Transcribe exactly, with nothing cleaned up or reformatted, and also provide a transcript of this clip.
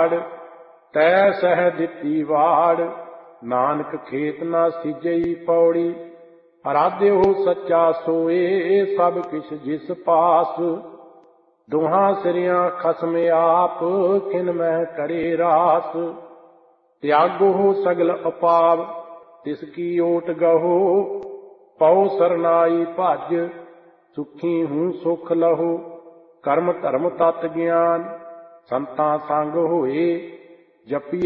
ਲਾੜ, ਤੈ ਸਹਿ ਦਿੱਤੀ ਵਾੜ। ਨਾਨਕ ਖੇਤ ਨਾ ਸਿਜਈ ਪੌੜੀ, ਅਰਾਧਿਓ ਸੱਚਾ ਸੋਏ, ਸਭ ਕਿਛ ਜਿਸ ਪਾਸ। ਦੋਹਾਂ ਸਿਰਿਆਂ ਖਸਮ ਆਪ, ਕਿਨ ਮਹਿ ਕਰੇ ਰਾਸ। ਤਿਆਗੋ ਸਗਲ ਅਪਾਵ, ਤਿਸ ਕੀ ਓਟ ਗਹੋ। ਪਉ ਸਰਨਾਈ ਭਜ, ਸੁਖੀ ਹੂੰ ਸੁਖ ਲਹੋ। ਕਰਮ ਧਰਮ ਤਤ ਗਿਆਨ, ਸੰਤਾਂ ਸੰਗ ਹੋਏ। ਜਪੀਐ